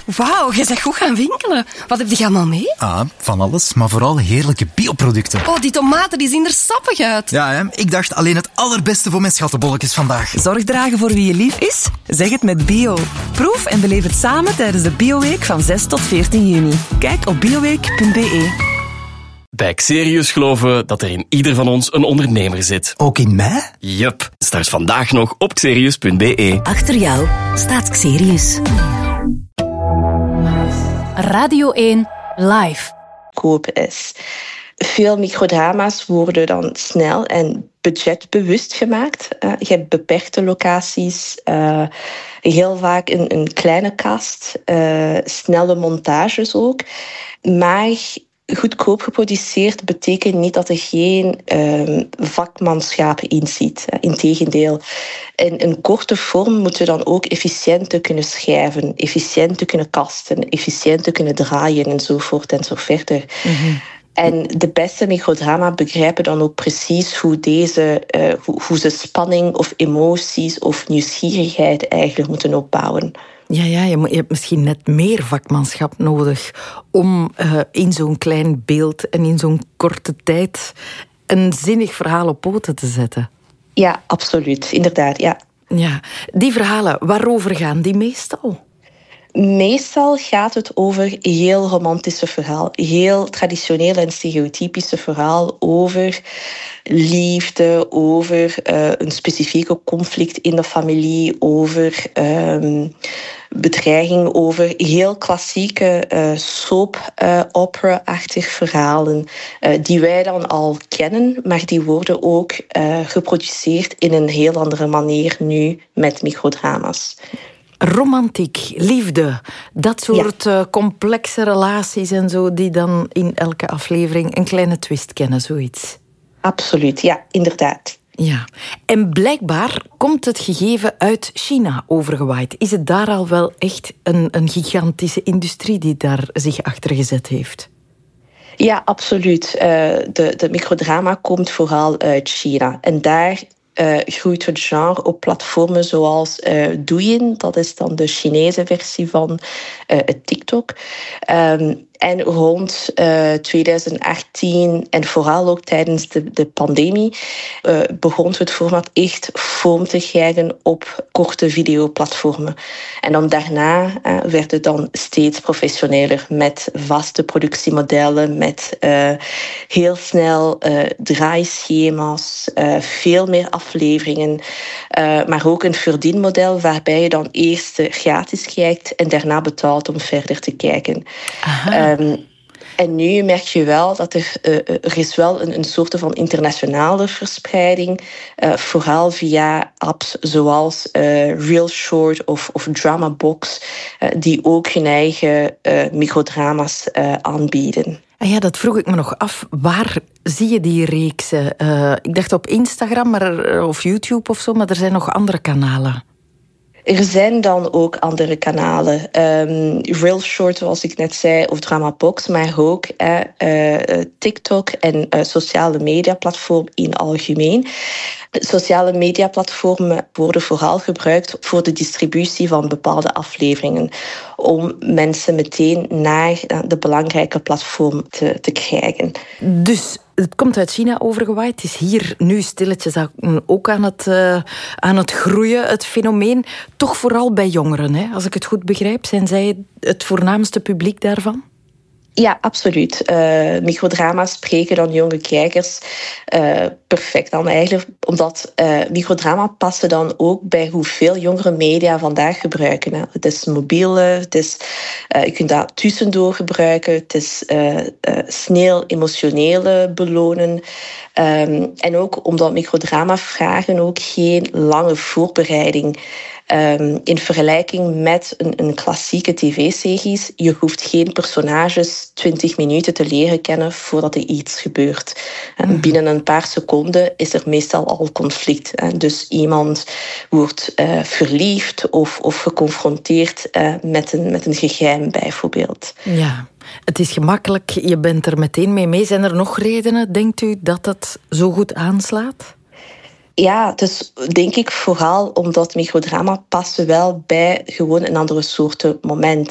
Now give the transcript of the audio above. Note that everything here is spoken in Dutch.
Wauw, je bent goed gaan winkelen. Wat heb je allemaal mee? Van alles, maar vooral heerlijke bioproducten. Oh, die tomaten die zien er sappig uit. Ja, hè? Ik dacht alleen het allerbeste voor mijn schattenbolletjes vandaag. Zorg dragen voor wie je lief is? Zeg het met bio. Proef en beleef het samen tijdens de Bioweek van 6 tot 14 juni. Kijk op bioweek.be. Bij Xerius geloven we dat er in ieder van ons een ondernemer zit. Ook in mij? Yup. Start vandaag nog op xerius.be. Achter jou staat Xerius. Radio 1 Live. Kopen is. Veel microdrama's worden dan snel en budgetbewust gemaakt. Je hebt beperkte locaties, heel vaak een kleine cast, snelle montages ook. Maar goedkoop geproduceerd betekent niet dat er geen vakmanschap in zit. Integendeel, in een korte vorm moeten we dan ook efficiënt kunnen schrijven, efficiënt kunnen kasten, efficiënt kunnen draaien enzovoort en zo verder. Mm-hmm. En de beste microdrama begrijpen dan ook precies hoe ze spanning of emoties of nieuwsgierigheid eigenlijk moeten opbouwen. Ja, je hebt misschien net meer vakmanschap nodig om in zo'n klein beeld en in zo'n korte tijd een zinnig verhaal op poten te zetten. Ja, absoluut. Inderdaad, ja. Ja, die verhalen, waarover gaan die meestal? Meestal gaat het over heel romantische verhaal. Heel traditioneel en stereotypische verhaal over liefde, over een specifieke conflict in de familie, over bedreiging, over heel klassieke soap-opera-achtige verhalen die wij dan al kennen, maar die worden ook geproduceerd in een heel andere manier nu met microdrama's. Romantiek, liefde, dat soort complexe relaties en zo, die dan in elke aflevering een kleine twist kennen, zoiets. Absoluut, ja, inderdaad. Ja, en blijkbaar komt het gegeven uit China overgewaaid. Is het daar al wel echt een gigantische industrie die daar zich achter gezet heeft? Ja, absoluut. De microdrama komt vooral uit China. En daar groeit het genre op platformen zoals Douyin, dat is dan de Chinese versie van TikTok. En rond 2018 en vooral ook tijdens de pandemie begon het format echt vorm te krijgen op korte videoplatformen. En dan daarna werd het dan steeds professioneler met vaste productiemodellen, met heel snel draaischema's, veel meer afleveringen, maar ook een verdienmodel waarbij je dan eerst gratis kijkt en daarna betaalt om verder te kijken. En nu merk je wel dat er is wel een soort van internationale verspreiding, vooral via apps zoals Real Short of Dramabox, die ook hun eigen microdrama's aanbieden. Ja, dat vroeg ik me nog af. Waar zie je die reeksen? Ik dacht op Instagram of YouTube of zo, maar er zijn nog andere kanalen. Er zijn dan ook andere kanalen. Real Short, zoals ik net zei, of Dramabox, maar ook TikTok en sociale mediaplatformen in algemeen. Sociale mediaplatformen worden vooral gebruikt voor de distributie van bepaalde afleveringen, om mensen meteen naar de belangrijke platform te krijgen. Dus het komt uit China overgewaaid. Het is hier nu stilletjes ook aan het groeien, het fenomeen. Toch vooral bij jongeren, hè? Als ik het goed begrijp. Zijn zij het voornaamste publiek daarvan? Ja, absoluut. Microdrama's spreken dan jonge kijkers perfect aan eigenlijk, omdat microdrama passen dan ook bij hoeveel jongere media vandaag gebruiken. Hè. Het is mobiel, je kunt dat tussendoor gebruiken, het is snel emotionele belonen. En ook omdat microdrama vragen ook geen lange voorbereiding. In vergelijking met een klassieke tv-series, je hoeft geen personages 20 minuten te leren kennen voordat er iets gebeurt. Binnen een paar seconden is er meestal al conflict. Dus iemand wordt verliefd of geconfronteerd met een geheim bijvoorbeeld. Ja, het is gemakkelijk, je bent er meteen mee. Zijn er nog redenen, denkt u, dat het zo goed aanslaat? Ja, dus denk ik vooral omdat microdrama passen wel bij gewoon een andere soort moment.